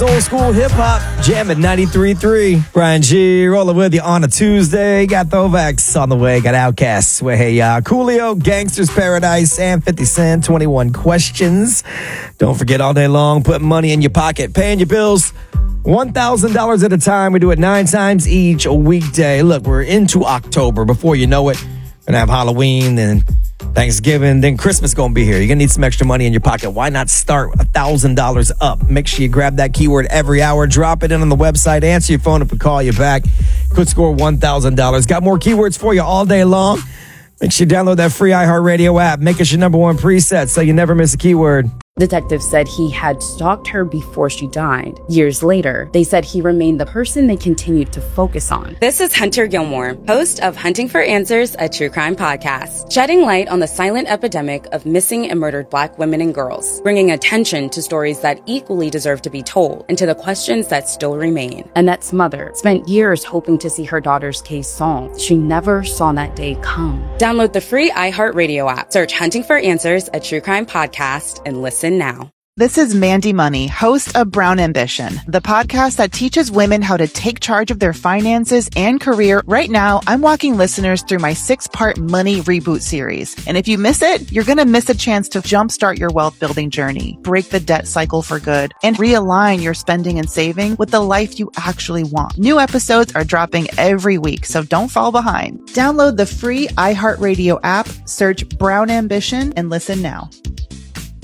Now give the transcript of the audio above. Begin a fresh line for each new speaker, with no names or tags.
Old school hip hop, jam at 93.3. Brian G. rolling with you on a Tuesday. Got throwbacks on the way. Got Outkast, Coolio, Gangster's Paradise, and 50 Cent. 21 questions. Don't forget, all day long, putting money in your pocket, paying your bills. $1,000 at a time. We do it 9 times each weekday. Look, we're into October. Before you know it, we're going to have Halloween and Thanksgiving, then Christmas going to be here. You're going to need some extra money in your pocket. Why not start $1,000 up? Make sure you grab that keyword every hour. Drop it in on the website. Answer your phone if we call you back. Could score $1,000. Got more keywords for you all day long. Make sure you download that free iHeartRadio app. Make it your number one preset so you never miss a keyword.
Detectives said he had stalked her before she died. Years later, they said he remained the person they continued to focus on.
This is Hunter Gilmore, host of Hunting for Answers, a true crime podcast, shedding light on the silent epidemic of missing and murdered Black women and girls, bringing attention to stories that equally deserve to be told and to the questions that still remain.
Annette's mother spent years hoping to see her daughter's case solved. She never saw that day come.
Download the free iHeartRadio app, search Hunting for Answers, a true crime podcast, and listen now.
This is Mandy Money, host of Brown Ambition, the podcast that teaches women how to take charge of their finances and career. Right now, I'm walking listeners through my 6-part Money Reboot series. And if you miss it, you're going to miss a chance to jumpstart your wealth building journey, break the debt cycle for good, and realign your spending and saving with the life you actually want. New episodes are dropping every week, so don't fall behind. Download the free iHeartRadio app, search Brown Ambition, and listen now.